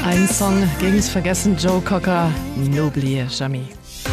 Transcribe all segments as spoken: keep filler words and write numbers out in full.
Ein Song gegen's Vergessen, Joe Cocker, N'oublie jamais.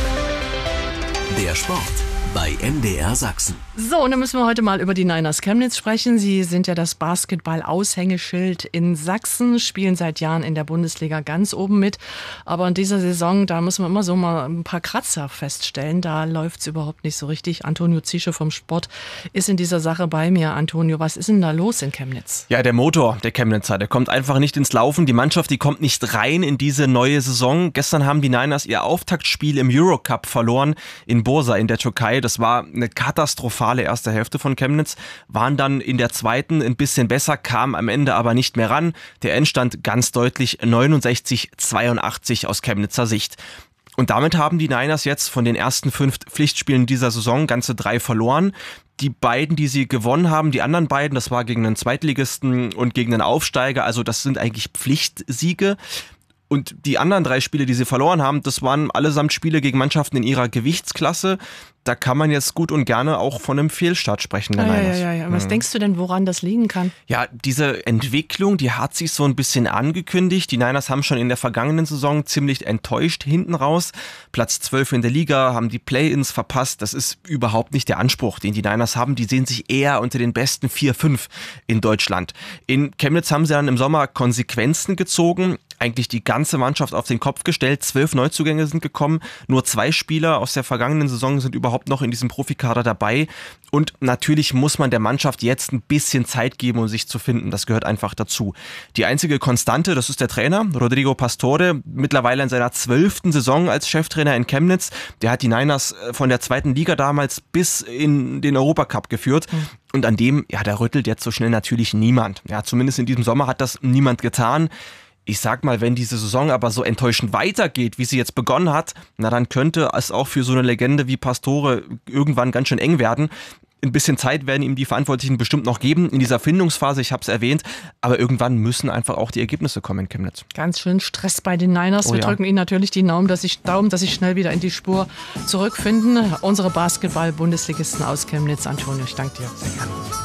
Der Sport bei M D R Sachsen. So, und dann müssen wir heute mal über die Niners Chemnitz sprechen. Sie sind ja das Basketball-Aushängeschild in Sachsen, spielen seit Jahren in der Bundesliga ganz oben mit. Aber in dieser Saison, da müssen wir immer so mal ein paar Kratzer feststellen. Da läuft's überhaupt nicht so richtig. Antonio Ziesche vom Sport ist in dieser Sache bei mir. Antonio, was ist denn da los in Chemnitz? Ja, der Motor der Chemnitzer, der kommt einfach nicht ins Laufen. Die Mannschaft, die kommt nicht rein in diese neue Saison. Gestern haben die Niners ihr Auftaktspiel im Eurocup verloren in Bursa in der Türkei. Das war eine katastrophale erste Hälfte von Chemnitz, waren dann in der zweiten ein bisschen besser, kamen am Ende aber nicht mehr ran. Der Endstand ganz deutlich neunundsechzig zweiundachtzig aus Chemnitzer Sicht. Und damit haben die Niners jetzt von den ersten fünf Pflichtspielen dieser Saison ganze drei verloren. Die beiden, die sie gewonnen haben, die anderen beiden, das war gegen einen Zweitligisten und gegen einen Aufsteiger, also das sind eigentlich Pflichtsiege. Und die anderen drei Spiele, die sie verloren haben, das waren allesamt Spiele gegen Mannschaften in ihrer Gewichtsklasse. Da kann man jetzt gut und gerne auch von einem Fehlstart sprechen. Ja, ja, ja, ja. Was mhm. denkst du denn, woran das liegen kann? Ja, diese Entwicklung, die hat sich so ein bisschen angekündigt. Die Niners haben schon in der vergangenen Saison ziemlich enttäuscht hinten raus. Platz zwölf in der Liga, haben die Play-ins verpasst. Das ist überhaupt nicht der Anspruch, den die Niners haben. Die sehen sich eher unter den besten vier, fünf in Deutschland. In Chemnitz haben sie dann im Sommer Konsequenzen gezogen. Eigentlich die ganze Mannschaft auf den Kopf gestellt. Zwölf Neuzugänge sind gekommen. Nur zwei Spieler aus der vergangenen Saison sind überhaupt noch in diesem Profikader dabei. Und natürlich muss man der Mannschaft jetzt ein bisschen Zeit geben, um sich zu finden. Das gehört einfach dazu. Die einzige Konstante, das ist der Trainer, Rodrigo Pastore. Mittlerweile in seiner zwölften Saison als Cheftrainer in Chemnitz. Der hat die Niners von der zweiten Liga damals bis in den Europacup geführt. Mhm. Und an dem, ja, da rüttelt jetzt so schnell natürlich niemand. Ja, zumindest in diesem Sommer hat das niemand getan. Ich sag mal, wenn diese Saison aber so enttäuschend weitergeht, wie sie jetzt begonnen hat, na dann könnte es auch für so eine Legende wie Pastore irgendwann ganz schön eng werden. Ein bisschen Zeit werden ihm die Verantwortlichen bestimmt noch geben in dieser Findungsphase, ich habe es erwähnt, aber irgendwann müssen einfach auch die Ergebnisse kommen in Chemnitz. Ganz schön Stress bei den Niners. Oh, Wir ja. drücken ihnen natürlich die Daumen, dass sie Daumen, dass sie schnell wieder in die Spur zurückfinden. Unsere Basketball-Bundesligisten aus Chemnitz. Antonio, ich danke dir. Sehr gerne.